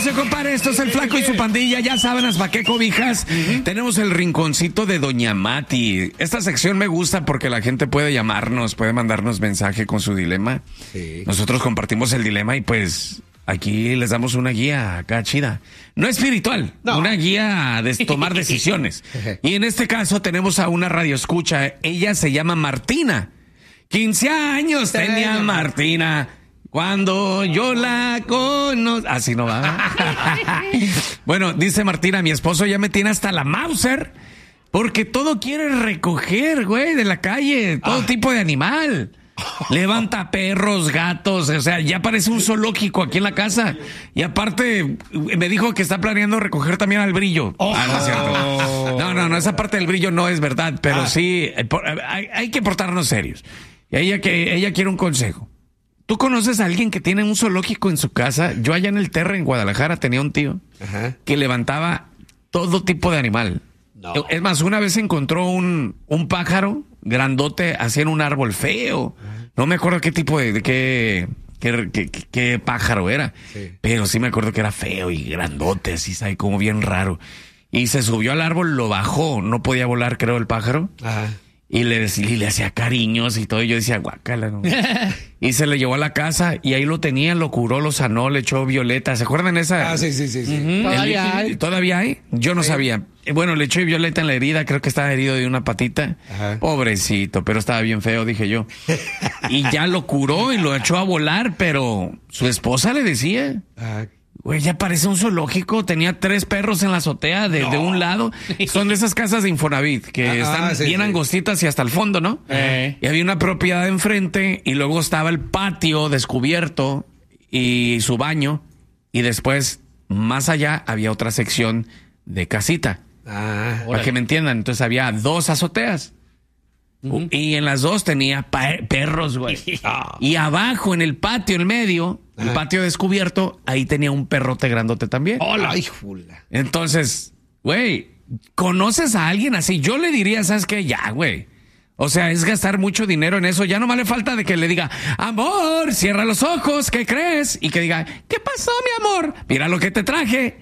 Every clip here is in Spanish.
Prepárese, compadre. Esto es el Flaco y su pandilla. Ya saben, ¿para qué cobijas? Tenemos el rinconcito de Doña Mati. Esta sección me gusta porque la gente puede llamarnos, puede mandarnos mensaje con su dilema. Sí. Nosotros compartimos el dilema y pues aquí les damos una guía acá chida. No espiritual, una guía de tomar decisiones. Y en este caso tenemos a una radioescucha. Ella se llama Martina. 15 años tenía Martina cuando yo la conocí. Así no va. Bueno, dice Martina, mi esposo ya me tiene hasta la Mauser porque todo quiere recoger, güey, de la calle, todo tipo de animal. Levanta perros, gatos, o sea, ya parece un zoológico aquí en la casa. Y aparte, me dijo que está planeando recoger también al brillo. No es cierto. No, esa parte del brillo no es verdad, pero sí, hay que portarnos serios. Y ella quiere un consejo. ¿Tú conoces a alguien que tiene un zoológico en su casa? Yo allá en el Terra, en Guadalajara, tenía un tío que levantaba todo tipo de animal. No. Es más, una vez encontró un pájaro grandote así en un árbol feo. No me acuerdo qué tipo de qué pájaro era. Sí. Pero sí me acuerdo que era feo y grandote, así, sabe, como bien raro. Y se subió al árbol, lo bajó. No podía volar, creo, el pájaro. Y le hacía cariños y todo. Y yo decía, guácala, ¿no? Y se le llevó a la casa y ahí lo tenía, lo curó, lo sanó, le echó violeta. ¿Se acuerdan esa? Sí. ¿Todavía hay? ¿Todavía hay? Yo no sabía. Bueno, le echó violeta en la herida, creo que estaba herido de una patita. Pobrecito, pero estaba bien feo, dije yo. Y ya lo curó y lo echó a volar, pero su esposa le decía... Güey, ya parece un zoológico. Tenía 3 perros en la azotea de un lado. Son de esas casas de Infonavit que están bien angostitas y hasta el fondo, ¿no? Y había una propiedad enfrente y luego estaba el patio descubierto y su baño. Y después, más allá, había otra sección de casita. Para que me entiendan. Entonces había 2 azoteas. Y en las 2 tenía perros, güey. Y abajo, en el patio, en medio, el patio descubierto, ahí tenía un perrote grandote también. ¡Hola, híjula! Entonces, güey, ¿conoces a alguien así? Yo le diría, ¿sabes qué? Ya, güey. O sea, es gastar mucho dinero en eso. Ya no le falta de que le diga, amor, cierra los ojos, ¿qué crees? Y que diga, ¿qué pasó, mi amor? Mira lo que te traje.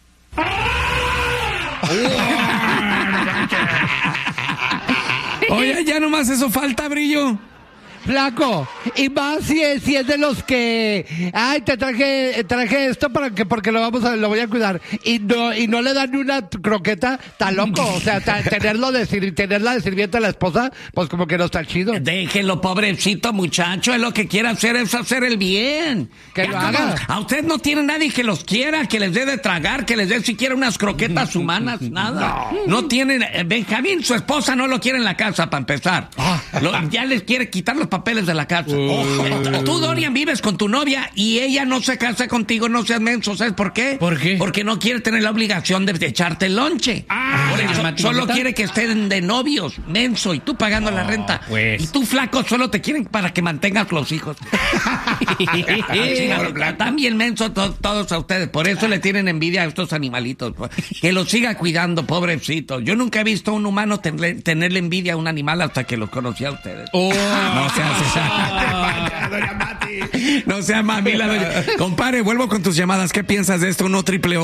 Oye, ya nomás eso falta, Brillo. Flaco, y más si es de los que, ay, te traje esto porque lo voy a cuidar y no le dan ni una croqueta, está loco. O sea, tenerla de sirvienta a la esposa, pues como que no está chido. Déjelo, pobrecito muchacho, es lo que quiere hacer, es hacer el bien. Que lo haga. A usted no tiene nadie que los quiera, que les dé de tragar, que les dé siquiera unas croquetas humanas, nada. No tienen, Benjamín, su esposa no lo quiere en la casa para empezar. Ya les quiere quitar los papeles de la casa. Tú, Dorian, vives con tu novia y ella no se casa contigo, no seas menso. ¿Sabes por qué? ¿Por qué? Porque no quiere tener la obligación de echarte el lonche. Por eso, solo quiere que estén de novios, menso, y tú pagando la renta. Pues. Y tú, flaco, solo te quieren para que mantengas los hijos. También menso todos a ustedes. Por eso le tienen envidia a estos animalitos. Que los siga cuidando, pobrecito. Yo nunca he visto a un humano tenerle envidia a un animal hasta que los conocí a ustedes. No se hace. No sea mamila, compadre, vuelvo con tus llamadas. ¿Qué piensas de esto?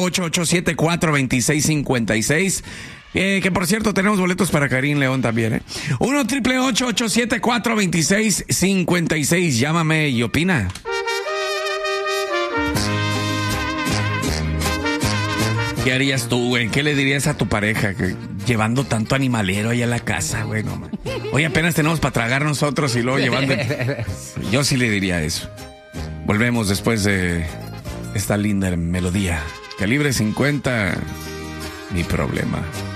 1-888-874-2656. Que por cierto, tenemos boletos para Karim León también, 1-888-874-2656. Llámame y opina. ¿Qué harías tú, güey? ¿Qué le dirías a tu pareja llevando tanto animalero ahí a la casa, güey? No, man. Hoy apenas tenemos para tragar nosotros y luego llevando... Yo sí le diría eso. Volvemos después de esta linda melodía. Calibre 50, mi problema.